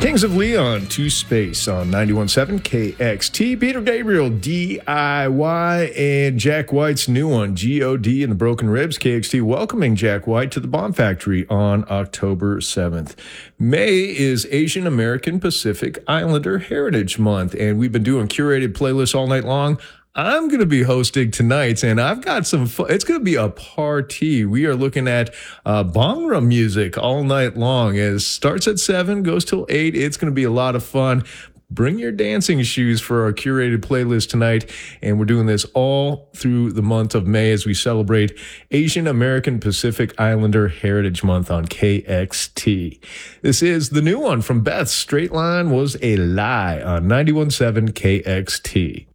Kings of Leon to Space on 91.7 KXT. Peter Gabriel, DIY, and Jack White's new one, G.O.D. and the Broken Ribs. KXT welcoming Jack White to the Bomb Factory on October 7th. May is Asian American Pacific Islander Heritage Month, and we've been doing curated playlists all night long. I'm going to be hosting tonight, and I've got some fun. It's going to be a party. We are looking at Bhangra music all night long. It starts at 7, goes till 8. It's going to be a lot of fun. Bring your dancing shoes for our curated playlist tonight, and we're doing this all through the month of May as we celebrate Asian American Pacific Islander Heritage Month on KXT. This is the new one from Beth, Straight Line Was a Lie on 91.7 KXT.